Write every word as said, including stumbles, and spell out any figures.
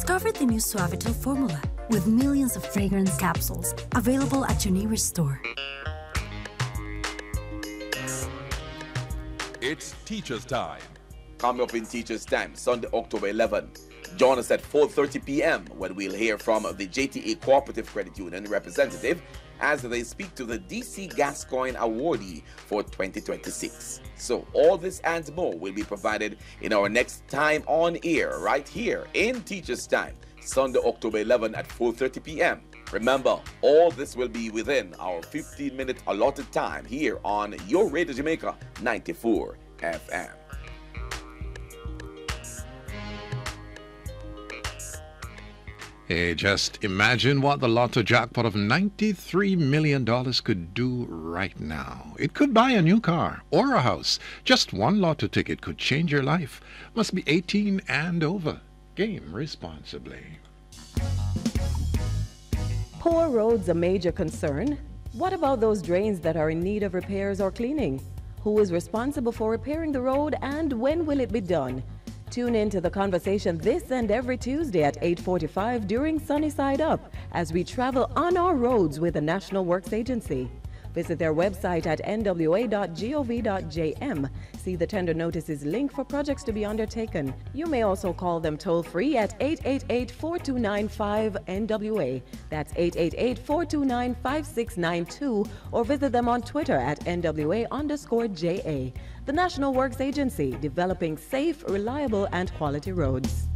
Discover the new Suavitel formula with millions of fragrance capsules available at your nearest store. It's Teacher's Time. Coming up in Teacher's Time, Sunday, October eleventh. Join us at four thirty p m when we'll hear from the J T A Cooperative Credit Union representative as they speak to the D C Gascoigne awardee for twenty twenty-six. So all this and more will be provided in our next time on air right here in Teacher's Time, Sunday, October eleventh at four thirty p m Remember, all this will be within our fifteen minute allotted time here on your Radio Jamaica ninety-four F M. Hey, just imagine what the Lotto jackpot of ninety-three million dollars could do right now. It could buy a new car or a house. Just one Lotto ticket could change your life. Must be eighteen and over. Game responsibly. Poor roads a major concern? What about those drains that are in need of repairs or cleaning? Who is responsible for repairing the road and when will it be done? Tune in to the conversation this and every Tuesday at eight forty-five during Sunny Side Up as we travel on our roads with the National Works Agency. Visit their website at n w a dot gov dot j m. See the tender notices link for projects to be undertaken. You may also call them toll-free at eight eight eight, four two nine, five N W A. That's eight eight eight, four two nine, five six nine two, or visit them on Twitter at N W A underscore J A. The National Works Agency, developing safe, reliable, and quality roads.